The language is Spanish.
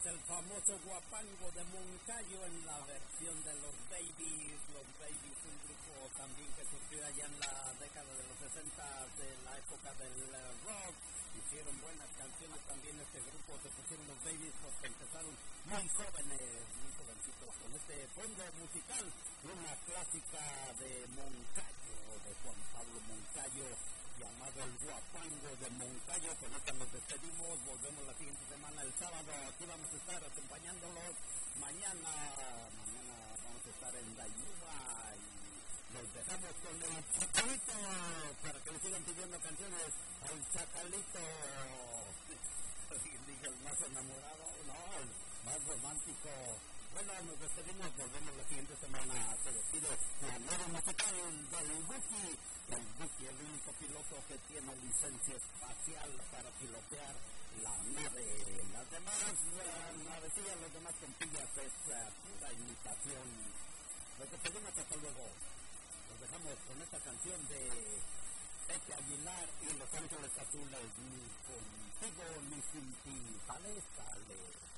El famoso Guapango de Moncayo en la versión de los Babies. Los Babies, un grupo también que surgió allá en la década de los 60, de la época del rock. Hicieron buenas canciones también este grupo, se pusieron los Babies porque empezaron muy jóvenes, muy jovencitos, con este fondo musical, una clásica de Moncayo, de Juan Pablo Moncayo, llamado el Guapango de Moncayo. Con esta nos despedimos, volvemos la siguiente semana, el sábado, aquí vamos a estar acompañándolos. Mañana vamos a estar en Dayuba y los dejamos con el Chacalito, para que le sigan pidiendo canciones al Chacalito. Dije el más enamorado, no, el más romántico. Bueno, nos despedimos, volvemos la siguiente semana. Se despide la nueva musical del Buki. El Buki, el único piloto que tiene licencia espacial para pilotear la nave. Las demás navecillas, las demás compillas es pura imitación. Nos despedimos, hasta luego. Nos dejamos con esta canción de Pepe Aguilar y Los Ángeles Azules. Ni contigo ni sin ti. Sale.